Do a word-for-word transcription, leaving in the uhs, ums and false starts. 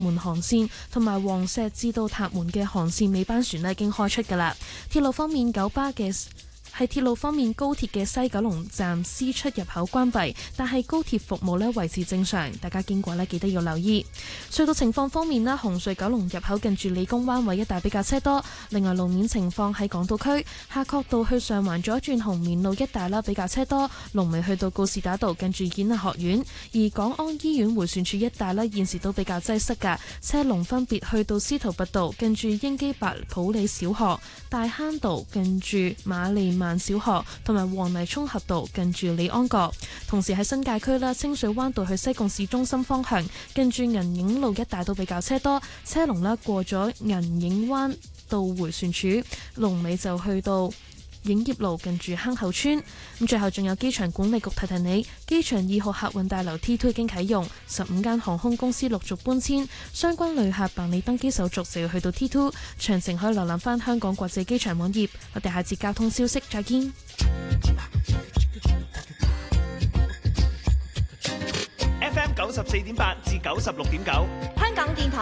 門航線同埋黃石至到塔門嘅航線尾班船咧已經開出㗎啦。鐵路方面，九巴嘅喺鐵路方面，高鐵嘅西九龍站 C 出入口關閉，但係高鐵服務咧維持正常，大家經過咧記得要留意。隧道情況方面咧，紅隧九龍入口近住理工灣位一帶比較車多，另外路面情況喺港島區夏慤道去上環左轉紅棉路一帶啦比較車多，龍尾去到告士打道近住演藝學院，而港安醫院迴旋處一帶咧現時都比較擠塞㗎，車龍分別去到司徒拔道近住英基白普理小學、大坑道近住瑪利曼小學同埋黃泥涌峽道近住利安閣，同時喺新界區啦，清水灣道去西貢市中心方向近住銀影路一帶都比較車多，車龍啦過咗銀影灣道迴旋處，龍尾就去到影業路近住坑口村。咁最後仲有機場管理局提提你，機場二號客運大樓 T 二 已經啟用，十五間航空公司陸續搬遷，相關旅客辦理登機手續就要去到 T 二，詳情可以瀏覽翻香港國際機場網頁。我哋下次交通消息再見。 F M 九十四點八至九十六點九， 香港電台。